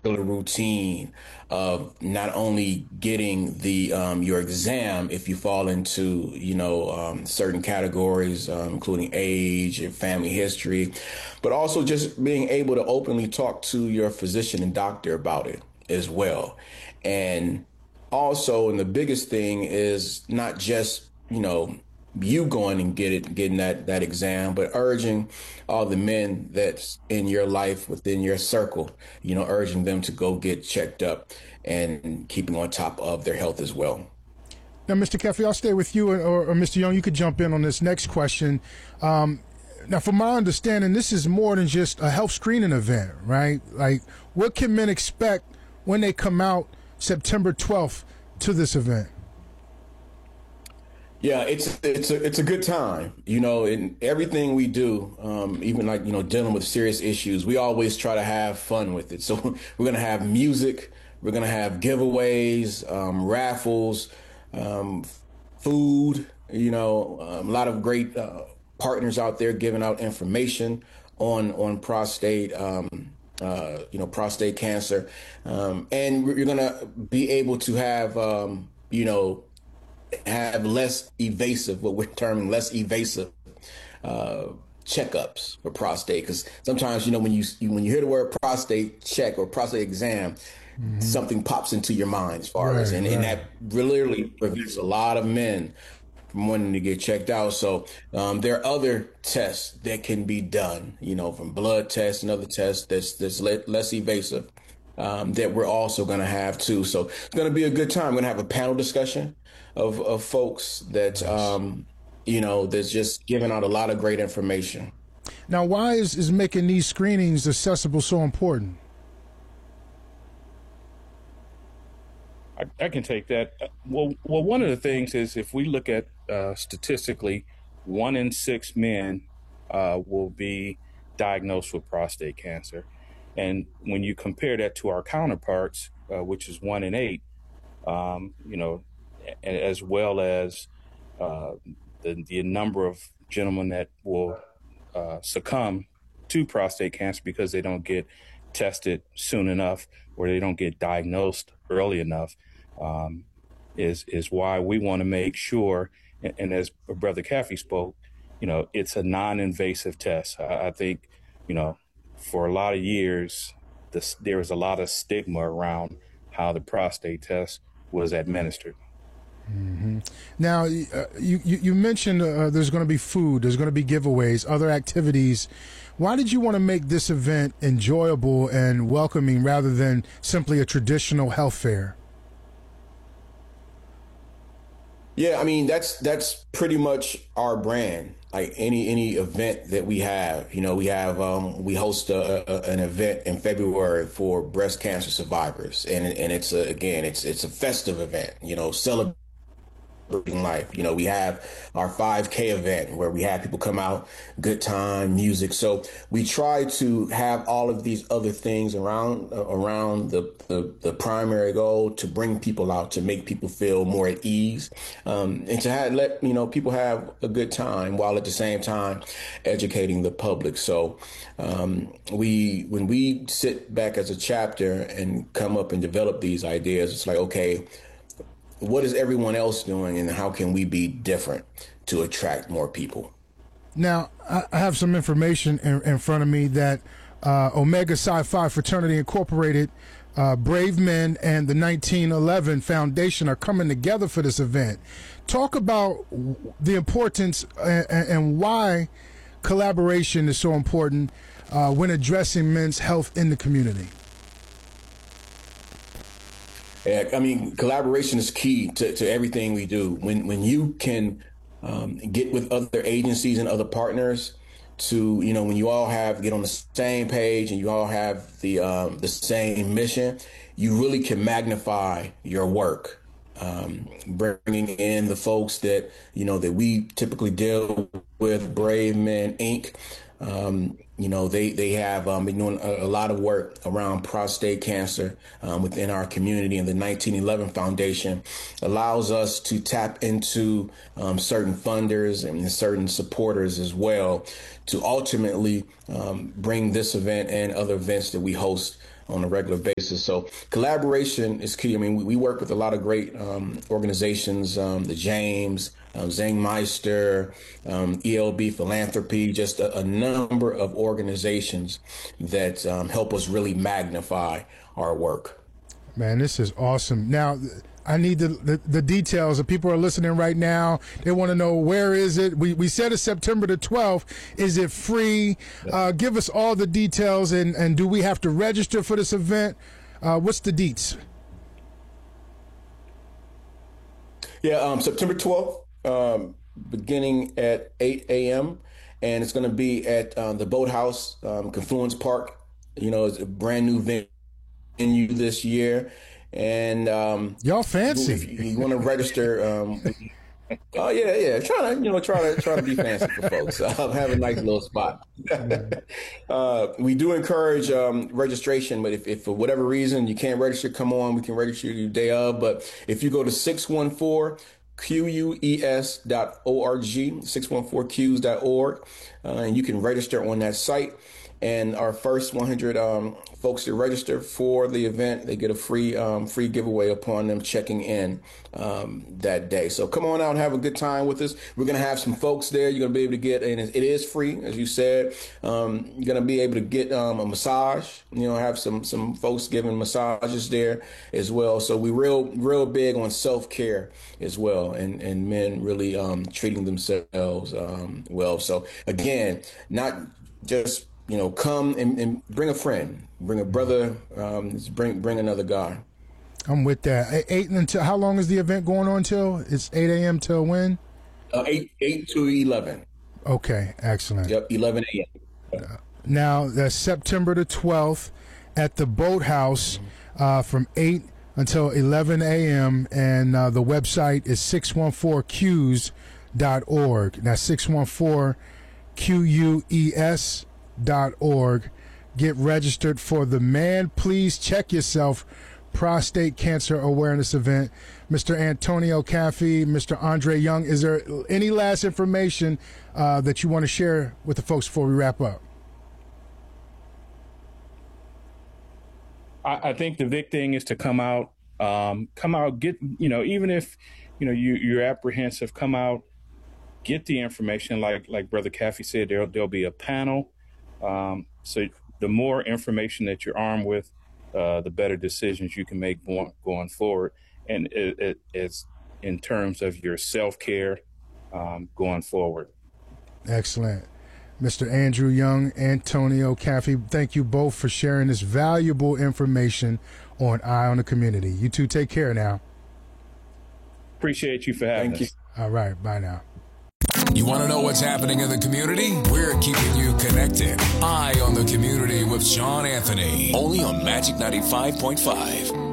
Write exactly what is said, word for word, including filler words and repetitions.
routine of not only getting the um, your exam if you fall into you know um, certain categories, um, including age and family history, but also just being able to openly talk to your physician and doctor about it as well. And also, and the biggest thing is not just you know you going and get it, getting that that exam, but urging all the men that's in your life within your circle, you know, urging them to go get checked up and keeping on top of their health as well. Now, Mister Kefi, I'll stay with you, or, or Mister Young, you could jump in on this next question. Um, now, from my understanding, this is more than just a health screening event, right? Like, what can men expect when they come out September twelfth to this event? Yeah, it's it's a it's a good time, you know, in everything we do, um, even like, you know, dealing with serious issues, we always try to have fun with it. So we're going to have music, we're going to have giveaways, um, raffles, um, food, you know, um, a lot of great uh, partners out there giving out information on on prostate, um, uh, you know, prostate cancer. Um, and you're going to be able to have, um, you know, have less evasive, what we're terming less evasive uh, checkups for prostate. Because sometimes, you know, when you when you hear the word prostate check or prostate exam, mm-hmm. something pops into your mind as far right, as, and, right. and that literally prevents a lot of men from wanting to get checked out. So um, there are other tests that can be done, you know, from blood tests and other tests that's, that's less evasive um, that we're also going to have too. So it's going to be a good time. We're going to have a panel discussion of, of folks that, um, you know, that's just giving out a lot of great information. Now, why is, is making these screenings accessible so important? I, I can take that. Well, well, one of the things is if we look at uh, statistically, one in six men uh, will be diagnosed with prostate cancer. And when you compare that to our counterparts, uh, which is one in eight, um, you know, as well as uh, the, the number of gentlemen that will uh, succumb to prostate cancer because they don't get tested soon enough or they don't get diagnosed early enough, um, is is why we want to make sure, and, and as Brother Kefi spoke, you know, it's a non-invasive test. I, I think, you know, for a lot of years, this, there was a lot of stigma around how the prostate test was administered. Mm-hmm. Now, uh, you, you, you mentioned uh, there's going to be food, there's going to be giveaways, other activities. Why did you want to make this event enjoyable and welcoming rather than simply a traditional health fair? Yeah, I mean, that's that's pretty much our brand. Like any any event that we have, you know, we have um, we host a, a, an event in February for breast cancer survivors, and and it's a, again, it's it's a festive event, you know, celebrating life. You know, we have our five K event where we have people come out, good time, music. So we try to have all of these other things around uh, around the, the the primary goal to bring people out, to make people feel more at ease, um, and to have, let you know people have a good time while at the same time educating the public. So um, we when we sit back as a chapter and come up and develop these ideas, it's like, okay, what is everyone else doing and how can we be different to attract more people? Now, I have some information in, in front of me that uh, Omega Psi Phi Fraternity Incorporated, uh, Brave Men, and the nineteen eleven Foundation are coming together for this event. Talk about the importance and, and why collaboration is so important uh, when addressing men's health in the community. Yeah, I mean, collaboration is key to, to everything we do. When when you can um, get with other agencies and other partners to, you know, when you all have get on the same page and you all have the um, the same mission, you really can magnify your work. Um, bringing in the folks that, you know, that we typically deal with, Brave Men Incorporated. Um, you know, they, they have um, been doing a, a lot of work around prostate cancer um, within our community, and the nineteen eleven Foundation allows us to tap into um, certain funders and certain supporters as well to ultimately um, bring this event and other events that we host on a regular basis. So collaboration is key. I mean, we, we work with a lot of great um, organizations, um, the James, um, Zangmeister, um, E L B Philanthropy, just a, a number of organizations that um, help us really magnify our work. Man, this is awesome. Now, I need the, the, the details. If people are listening right now, they want to know, where is it? We we said it's September the twelfth. Is it free? Uh, give us all the details, and, and do we have to register for this event? Uh, what's the deets? Yeah, um, September twelfth, um, beginning at eight a.m., and it's going to be at uh, the Boathouse, um, Confluence Park. You know, it's a brand new venue this year. And um, y'all fancy. If you, you want to register, um, oh yeah, yeah, trying to you know try to try to be fancy for folks. Uh, have a nice little spot. uh, we do encourage um, registration, but if, if for whatever reason you can't register, come on, we can register you day of. But if you go to six one four Q U E S dot org, six one four Qs dot org, uh, and you can register on that site. And our first one hundred um, folks to register for the event, they get a free um, free giveaway upon them checking in um, that day. So come on out and have a good time with us. We're going to have some folks there. You're going to be able to get, and it is free, as you said. Um, you're going to be able to get um, a massage. You know, have some some folks giving massages there as well. So we real real big on self-care as well, and and men really um, treating themselves um, well. So again, not just you know, come and, and bring a friend, bring a brother, um, bring bring another guy. I'm with that. Eight until how long is the event going on till? It's eight a.m. till when? Uh, eight eight to eleven. Okay, excellent. Yep, eleven a.m. Uh, now that's September the twelfth at the Boathouse uh, from eight until eleven a.m. and uh, the website is six one four Qs dot org. That's six one four Q U E S dot org. Get registered for the Man Please Check Yourself Prostate Cancer Awareness Event. Mister Antonio Caffey, Mister Andre Young, is there any last information uh, that you want to share with the folks before we wrap up? I, I think the big thing is to come out, um, come out, get, you know, even if, you know, you, you're apprehensive, come out, get the information. Like, like Brother Caffey said, there, there'll be a panel. Um, so the more information that you're armed with, uh, the better decisions you can make going, going forward. And it, it, it's in terms of your self-care um, going forward. Excellent. Mister Andrew Young, Antonio Caffey, thank you both for sharing this valuable information on Eye on the Community. You two take care now. Appreciate you for having Thank us. you. All right. Bye now. You want to know what's happening in the community? We're keeping you connected. Eye on the Community with Sean Anthony. Only on Magic ninety-five point five.